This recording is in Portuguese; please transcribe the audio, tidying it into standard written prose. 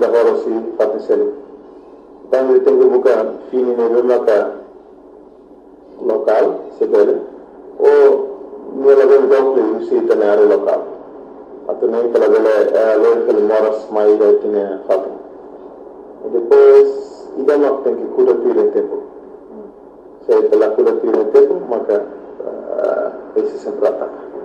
kita horosi patisel dan tengo buka fini ne maka lokal sebele o nela ben dokle usi tanare lokal atau nem pela local moras mai tine fatu depois idama tem que cura tudo tempo se pela cura tudo tempo maka esse sempre ataca